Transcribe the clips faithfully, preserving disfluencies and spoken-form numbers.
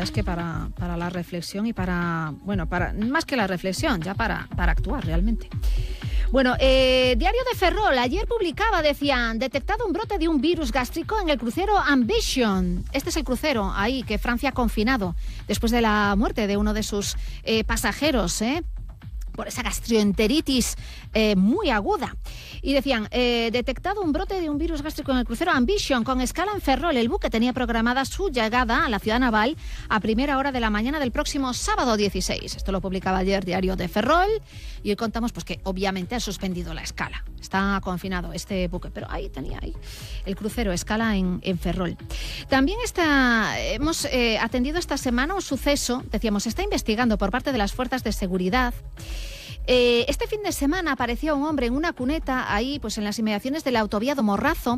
verdad es que para, para la reflexión y para, bueno, para más que la reflexión, ya para, para actuar realmente. Bueno, eh, Diario de Ferrol, ayer publicaba, decían, detectado un brote de un virus gástrico en el crucero Ambition. Este es el crucero ahí que Francia ha confinado después de la muerte de uno de sus eh, pasajeros, ¿eh? por esa gastroenteritis eh, muy aguda. Y decían, eh, detectado un brote de un virus gástrico en el crucero Ambition con escala en Ferrol. El buque tenía programada su llegada a la ciudad naval a primera hora de la mañana del próximo sábado dieciséis. Esto lo publicaba ayer Diario de Ferrol y hoy contamos pues que obviamente ha suspendido la escala. Está confinado este buque, pero ahí tenía ahí el crucero, escala en, en Ferrol. También está, hemos eh, atendido esta semana un suceso, decíamos, está investigando por parte de las fuerzas de seguridad. Eh, este fin de semana apareció un hombre en una cuneta ahí, pues en las inmediaciones de la autovía do Morrazo.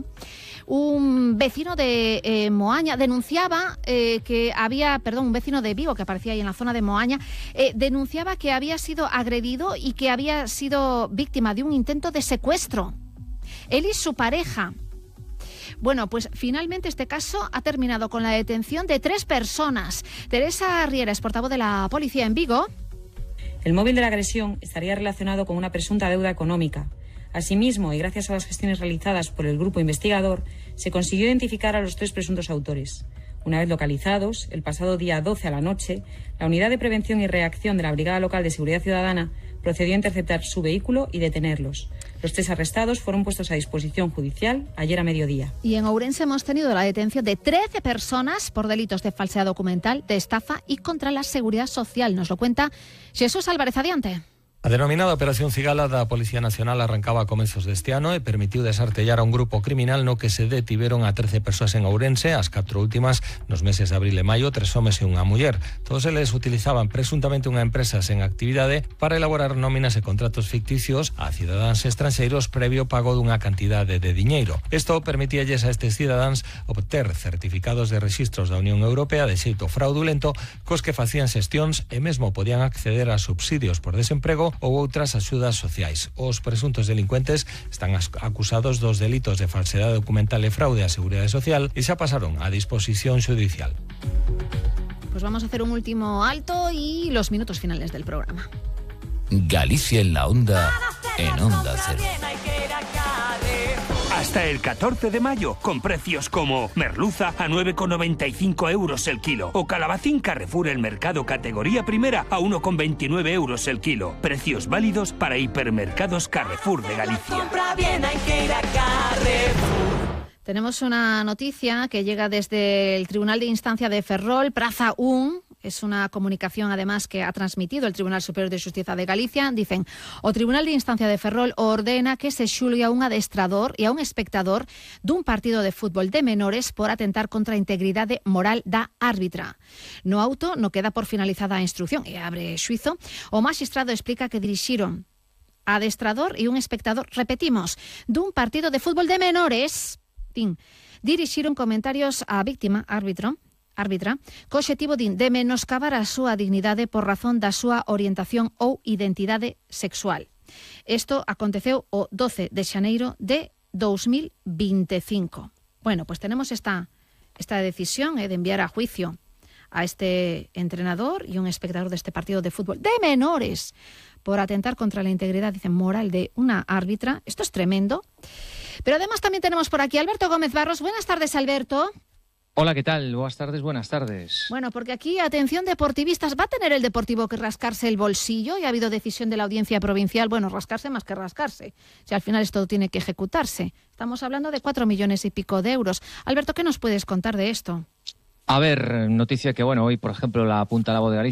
Un vecino de eh, Moaña denunciaba eh, que había, perdón, un vecino de Vigo que aparecía ahí en la zona de Moaña, eh, denunciaba que había sido agredido y que había sido víctima de un intento de secuestro. Él y su pareja. Bueno, pues finalmente este caso ha terminado con la detención de tres personas. Teresa Riera es portavoz de la policía en Vigo. El móvil de la agresión estaría relacionado con una presunta deuda económica. Asimismo, y gracias a las gestiones realizadas por el grupo investigador, se consiguió identificar a los tres presuntos autores. Una vez localizados, el pasado día doce a la noche, la Unidad de Prevención y Reacción de la Brigada Local de Seguridad Ciudadana procedió a interceptar su vehículo y detenerlos. Los tres arrestados fueron puestos a disposición judicial ayer a mediodía. Y en Ourense hemos tenido la detención de trece personas por delitos de falsedad documental, de estafa y contra la seguridad social. Nos lo cuenta Jesús Álvarez Adiante. A denominada Operación Cigala da Policía Nacional arrancaba a comezos deste ano e permitiu desartellar a un grupo criminal no que se detiveron a trece persoas en Ourense, as catro últimas nos meses de abril e maio, tres homes e unha muller. Todos eles utilizaban presuntamente unha empresa sen actividade para elaborar nóminas e contratos ficticios a cidadáns estranxeiros previo pago dunha cantidade de diñeiro. Isto permitíalles a estes cidadáns obter certificados de rexistros da Unión Europea de xeito fraudulento cos que facían xestións e mesmo podían acceder a subsidios por desemprego ou outras axudas sociais. Os presuntos delincuentes están acusados dos delitos de falsedade documental e fraude á Seguridade Social e xa pasaron a disposición xudicial. Pues vamos a hacer un último alto y los minutos finales del programa. Galicia en la onda, en Onda Cero. Hasta el catorce de mayo, con precios como merluza a nueve con noventa y cinco euros el kilo o calabacín Carrefour el mercado categoría primera a uno con veintinueve euros el kilo. Precios válidos para hipermercados Carrefour de Galicia. Tenemos una noticia que llega desde el Tribunal de Instancia de Ferrol, Praza un. Es una comunicación, además, que ha transmitido el Tribunal Superior de Xustiza de Galicia. Dicen, o Tribunal de Instancia de Ferrol ordena que se xulgue a un adestrador e a un espectador dun partido de fútbol de menores por atentar contra a integridade moral da árbitra. No auto no queda por finalizada a instrucción e abre xuizo. O magistrado explica que dirixiron adestrador e un espectador, repetimos, dun partido de fútbol de menores, tin, dirixiron comentarios á víctima, árbitro, árbitra, co obxectivo de menoscabar a súa dignidade por razón da súa orientación ou identidade sexual. Isto aconteceu o doce de xaneiro de dos mil veinticinco. Bueno, pues tenemos esta, esta decisión eh, de enviar a juicio a este entrenador y un espectador de este partido de fútbol de menores por atentar contra la integridad, dicen, moral de una árbitra. Esto es tremendo. Pero además también tenemos por aquí a Alberto Gómez Barros. Buenas tardes, Alberto. Hola, ¿qué tal? Buenas tardes, buenas tardes. Bueno, porque aquí, atención deportivistas, ¿va a tener el Deportivo que rascarse el bolsillo? Y ha habido decisión de la Audiencia Provincial, bueno, rascarse más que rascarse, si al final esto tiene que ejecutarse. Estamos hablando de cuatro millones y pico de euros. Alberto, ¿qué nos puedes contar de esto? A ver, noticia que, bueno, hoy, por ejemplo, la Punta de la Voz de Galicia